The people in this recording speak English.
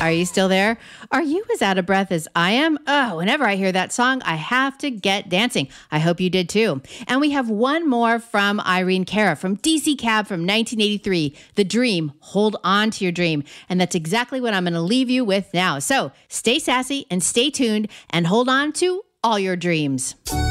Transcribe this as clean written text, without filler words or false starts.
Are you still there? Are you as out of breath as I am? Oh, whenever I hear that song, I have to get dancing. I hope you did too. And we have one more from Irene Cara from DC Cab from 1983, The Dream, Hold On to Your Dream. And that's exactly what I'm going to leave you with now. So stay sassy and stay tuned and hold on to all your dreams.